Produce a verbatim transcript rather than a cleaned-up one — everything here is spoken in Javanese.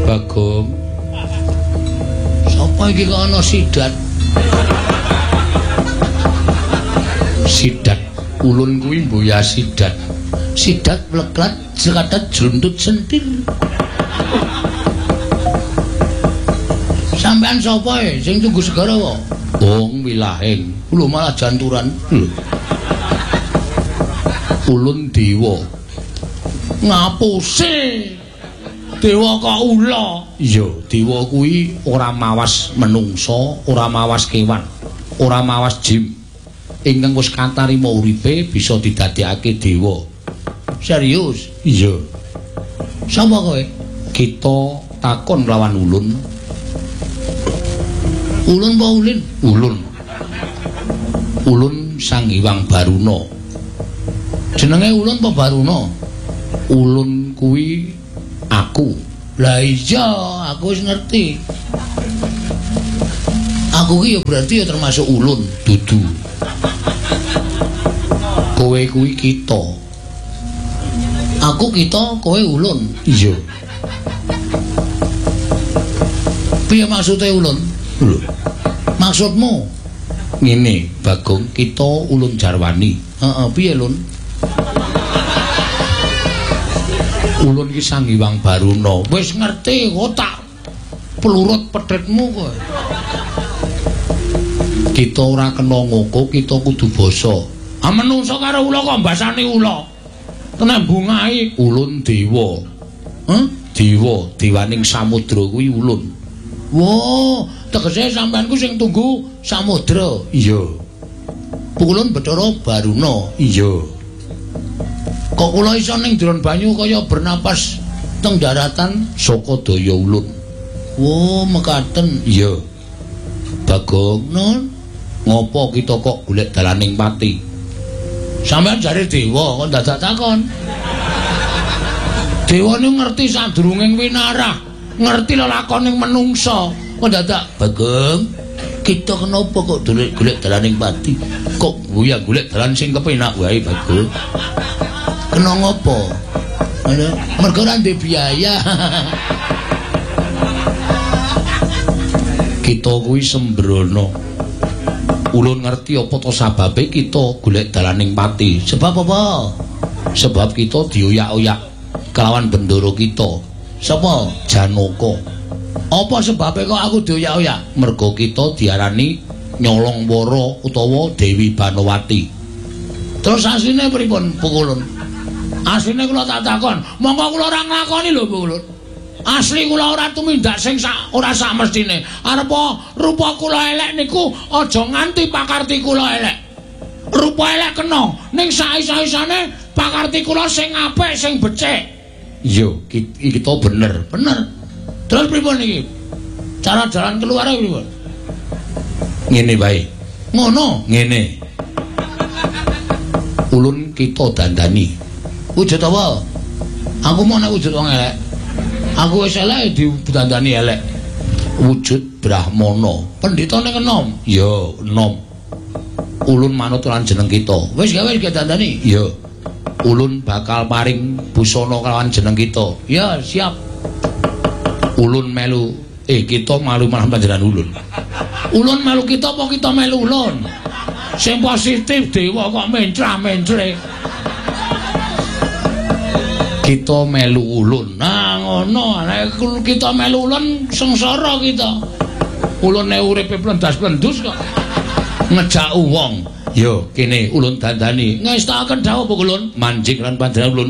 Bagong. Sapa iki kok ana sidat? Sidat ulun kuwi mboya sidat. Sidat mleklat sekatat jluntut sentil. Sampean sapa e sing tunggu segara kok? Wong wilahing. Lho malah janturan. Lho. Ulun dewa. Ngapuse. Dewa kok ula. Iya, dewa kuwi ora mawas menungsa, ora mawas kewan, ora mawas jin. Ingkang wis katarima uripe bisa didadekake dewa. Serius? Iya. Sapa kowe? Kita takon lawan ulun. Ulun apa ulin? Ulun. Ulun Sang Hyang Baruna. Jenenge ulun apa Baruna? Ulun kuwi aku. Lah iya, aku wis ngerti. Aku ki ya berarti ya termasuk ulun, dudu. Kowe kuwi kita. Aku kita, kowe ulun. Iya. Piye maksude ulun? Lho. Maksudmu? Ngene, Bagong, kita ulun Jarwani. Heeh, piye, Lun? Ulun ki Sang Hyang Baruna. Wis ngerti kok tak pelurut pedhetmu kowe. Kita ora kena ngoko, kita kudu basa. Ah menungso karo ula kok mbasani ula. Tenan bungai ulun dewa. Heh? Dewa, dewaning samudra kuwi ulun. Wo, tegese sampean ku sing tunggu samudra. Iya. Ulun Bathara Baruna. Iya. Kok kula iso ning jron banyu kaya bernapas teng daratan saka daya ulun. Wo, mekaten. Iya. Bagong, non. Ngopo kita kok golek dalaning pati? Sampeyan jare dewa kok dadak takon. Dewa niku ngerti sadurunging winarah, ngerti lelakoning menungsa. Kok dadak Bagong, kita kenapa kok golek dalaning pati? Kok guya golek dalan sing kepenak wae Bagong. Kena ngopo? Mergo ora ndek biaya. Kita kuwi sembrono. Ulun ngerti apa to sababe kita golek dalaning pati. Sebab apa? Sebab kita dioyak-oyak kelawan bendoro kita. Sapa? Janaka. Apa sebabe kok aku dioyak-oyak? Mergo kita diarani Nyolong Wara utawa Dewi Banowati. Terus asline pripun Pukulun? Asline kula tak takon, monggo kula ora nglakoni lho Pukulun. Asli kula ora tumindak sing sak ora sak mestine. Arepa rupa kula elek niku aja nganti pakarti kula elek. Rupa elek kena, ning sak-isane pakarti kula sing apik sing becik. Iya, kita bener, bener. Terus pripun iki? Cara jalan keluar pripun? Ngene wae. Ngono, ngene. Ulun kita dandani. Wujud apa? Aku mau nek wujud wong elek. Aku wis elek didandani elek. Wujud Brahmana. Pendhitane kenom. Ya, enom. Ulun manut lan jeneng kita. Wis gawe didandani? Ya. Ulun bakal paring busana kelawan jeneng kita. Ya, siap. Ulun melu eh kita malu marang panjenengan ulun. Ulun melu kita apa kita melu ulun? Sing positif dewa kok mencra-mencre. Kita melu ulun. Nah ngono, nek kita melu ulun sengsara kita. Ulun nek uripe plendas-plendus kok ngejak wong. Yo kene ulun dandani. Ngestakaken dawuh ulun manjing lan panjenengan ulun